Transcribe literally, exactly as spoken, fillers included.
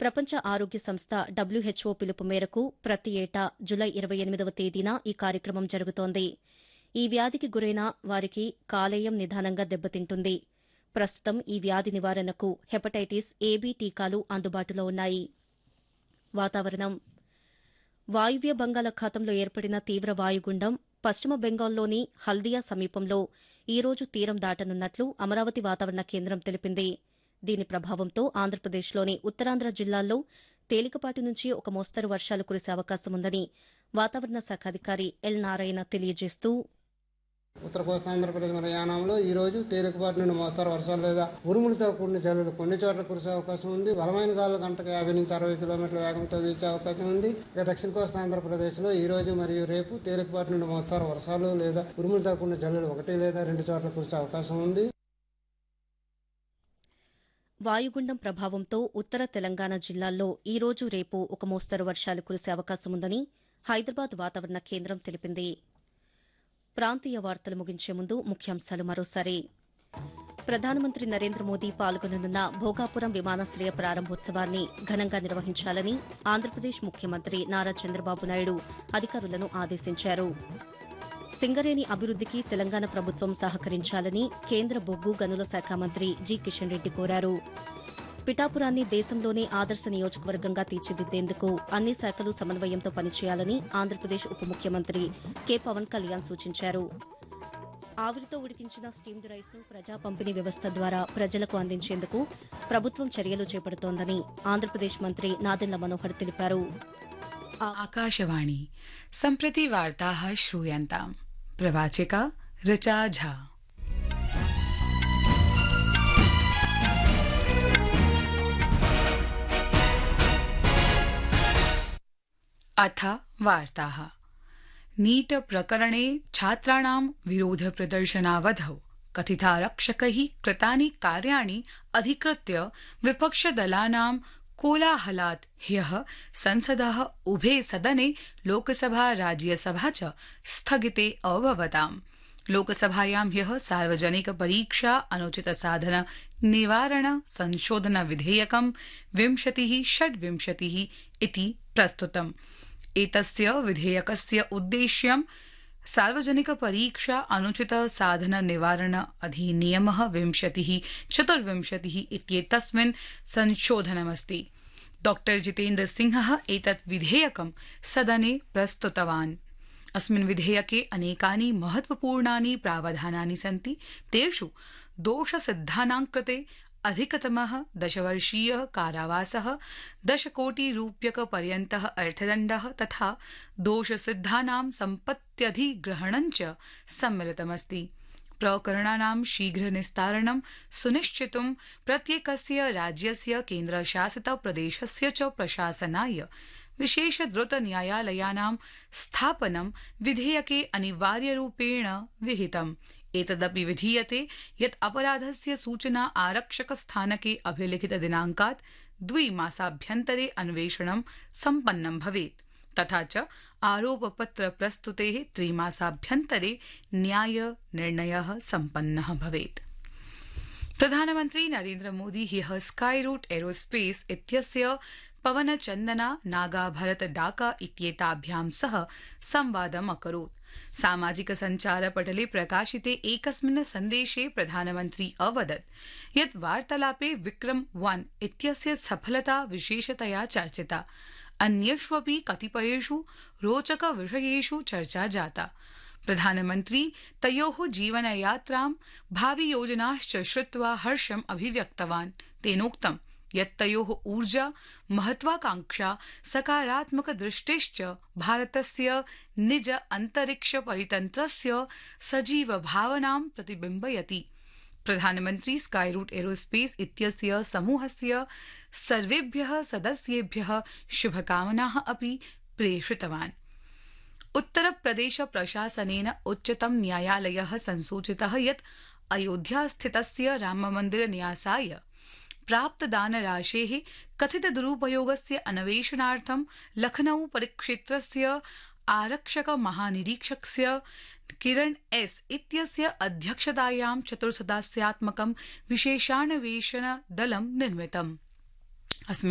ప్రపంచ ఆరోగ్య సంస్థ డబ్ల్యూహెచ్ఓ పిలుపు మేరకు ప్రతి ఏటా జులై ఇరవై ఎనిమిదవ తేదీన ఈ కార్యక్రమం జరుగుతోంది. ఈ వ్యాధికి గురైన వారికి కాలేయం నిదానంగా దెబ్బతింటుంది. ప్రస్తుతం ఈ వ్యాధి నివారణకు హెపటైటిస్ ఏబీ టీకాలు అందుబాటులో ఉన్నాయి. వాతావరణం వాయువ్య బంగాళాఖాతంలో ఏర్పడిన తీవ్ర వాయుగుండం పశ్చిమ బెంగాల్లోని హల్దియా సమీపంలో ఈ రోజు తీరం దాటనున్నట్లు అమరావతి వాతావరణ కేంద్రం తెలిపింది. దీని ప్రభావంతో ఆంధ్రప్రదేశ్లోని ఉత్తరాంధ్ర జిల్లాల్లో తేలికపాటి నుంచి ఒక మోస్తరు వర్షాలు కురిసే అవకాశం ఉందని వాతావరణ శాఖ అధికారి ఎల్ నారాయణ తెలియజేస్తూ ఉత్తర కోస్తా ఆంధ్రప్రదేశ్ మరియు యానాంలో ఈ రోజు తేలికపాటి నుండి మోస్తారు వర్షాలు లేదా ఉరుములతో కూడిన జల్లులు కొన్ని చోట్ల కురిసే అవకాశం ఉంది. బలమైన గాలులు గంటకు యాభై నుంచి అరవై కిలోమీటర్ల వేగంతో వీచే అవకాశం ఉంది. ఇక దక్షిణ కోస్తా ఆంధ్రప్రదేశ్ లో ఈ రోజు మరియు రేపు తేలికపాటి నుండి మోస్తారు వర్షాలు లేదా ఉరుములతో కూడిన జల్లులు ఒకటి లేదా రెండు చోట్ల కురిసే అవకాశం ఉంది. వాయుగుండం ప్రభావంతో ఉత్తర తెలంగాణ జిల్లాల్లో ఈ రోజు రేపు ఒక మోస్తరు వర్షాలు కురిసే అవకాశం ఉందని హైదరాబాద్ వాతావరణ కేంద్రం తెలిపింది. ప్రాంతీయ వార్తలు ముగించే ముందు ముఖ్యాంశాలు మరోసారి. ప్రధానమంత్రి నరేంద్ర మోదీ పాల్గొననున్న భోగాపురం విమానాశ్రయ ప్రారంభోత్సవాన్ని ఘనంగా నిర్వహించాలని ఆంధ్రప్రదేశ్ ముఖ్యమంత్రి నారా చంద్రబాబు నాయుడు అధికారులను ఆదేశించారు. సింగరేణి అభివృద్దికి తెలంగాణ ప్రభుత్వం సహకరించాలని కేంద్ర బొగ్గు గనుల శాఖ మంత్రి జి కిషన్ రెడ్డి కోరారు. పిఠాపురాన్ని దేశంలోనే ఆదర్శ నియోజకవర్గంగా తీర్చిదిద్దేందుకు అన్ని శాఖలు సమన్వయంతో పనిచేయాలని ఆంధ్రప్రదేశ్ ఉప ముఖ్యమంత్రి కె పవన్ కళ్యాణ్ సూచించారు. ఆవిరితో ఉడికించిన స్టీమ్డ్ రైస్ ను ప్రజా పంపిణీ వ్యవస్థ ద్వారా ప్రజలకు అందించేందుకు ప్రభుత్వం చర్యలు చేపడుతోందని ఆంధ్రప్రదేశ్ మంత్రి నాదెండ్ల మనోహర్ తెలిపారు. आकाशवाणी सम्प्रति वार्ताः श्रूयन्ताम्. प्रवाचिका ऋचा झा. अथ वार्ताः. नीट प्रकरणे छात्राणां विरोध प्रदर्शनावधौ कथितारक्षकैः कृतानि कार्याणि अधिकृत्य विपक्षदलानां कोलाहलात् ह्यः संसदः उभे सदने लोकसभा राज्यसभा च स्थगिते अभवताम्. लोकसभायां ह्यः सार्वजनिक परीक्षा अनुचित साधन निवारण संशोधन विधेयकं विंशतिः षड्विंशतिः इति प्रस्तुतम्. एतस्य विधेयकस्य उद्देश्यं सार्वजनिक परीक्षा अनुचित साधन निवारण अधिनियमः विंशतिः चतुर्विंशतिः इत्येतस्मिन् संशोधनमस्ति. डॉक्टर जितेन्द्र सिंहः एतत् विधेयकं सदने प्रस्तुतवान्. अस्मिन् विधेयके अनेकानि महत्वपूर्णानि प्रावधानानि सन्ति. तेषु दोषसिद्धानां कृते अधिकतमः दशवर्षीयः कारावासः, दशकोटिरूप्यकपर्यन्तः अर्थदण्डः तथा दोषसिद्धानां सम्पत्त्यधिग्रहणं च सम्मिलितमस्ति. प्रकरणानां शीघ्र निस्तारणं सुनिश्चितुं प्रत्येकस्य राज्यस्य केन्द्रशासित प्रदेशस्य च प्रशासनाय विशेष द्रुत न्यायालयानां स्थापनं विधेयके अनिवार्यरूपेण विहितम्. एतदपि विधीयते यत् अपराधस्य सूचना आरक्षक स्थानके अभिलिखित दिनाङ्कात् द्विमासाभ्यन्तरे अन्वेषणं सम्पन्नं भवेत् तथा च आरोपपत्र प्रस्तुतेः त्रिमासाभ्यन्तरे न्याय निर्णयः सम्पन्नः भवेत्. प्रधानमन्त्री नरेन्द्र मोदी ह्यः स्काईरूट एरोस्पेस इत्यस्य पवनचन्दना नागा भरत डाका इत्येताभ्यां सह संवादम् अकरोत्. सामाजिक संचार पटले प्रकाशिते एकस्मिन् सन्देशे प्रधानमन्त्री अवदत् यत् वार्तालापे विक्रम वन इत्यस्य सफलता विशेषतया चर्चिता. अन्येष्वपि कतिपयेषु रोचक विषयेषु चर्चा जाता. प्रधानमन्त्री तयोः जीवनयात्रां भावि योजनाश्च श्रुत्वा हर्षम् अभिव्यक्तवान्. तेनोक्तम् यत् तयोः ऊर्जा, महत्वाकांक्षा, सकारात्मक दृष्टिश्च भारतस्य निज अंतरिक्ष परितन्त्रस्य सजीव भावनां प्रतिबिम्बयति. प्रधानमन्त्री स्काईरूट एरोस्पेस इत्यस्य समूहस्य सर्वेभ्यः सदस्येभ्यः शुभकामनाः अपि प्रेषितवान्. उत्तरप्रदेश प्रशासनेन उच्चतम न्यायालयः संसूचितः यत् अयोध्यास्थितस्य राममन्दिर न्यासाय प्राप्तदानराशेः कथित दुरुपयोगस्य अन्वेषणार्थं लखनऊ परिक्षेत्रस्य आरक्षक महानिरीक्षकस्य किरण एस इत्यस्य अध्यक्षतायां चतुर्सदस्यात्मकं विशेषान्वेषण दलं निर्मितम्.